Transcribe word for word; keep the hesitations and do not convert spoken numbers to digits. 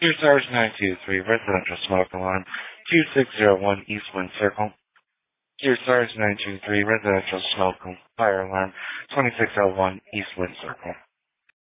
Your Stars nine two three residential smoke alarm two six zero one East Wind Circle. Your Stars nine two three residential smoke fire alarm twenty-six oh one East Wind Circle.